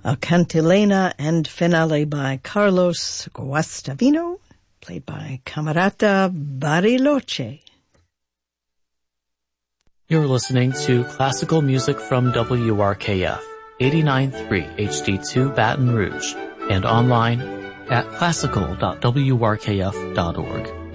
a cantilena and finale by Carlos Guastavino, played by Camerata Bariloche. You're listening to classical music from WRKF, 89.3 HD2 Baton Rouge, and online at classical.wrkf.org.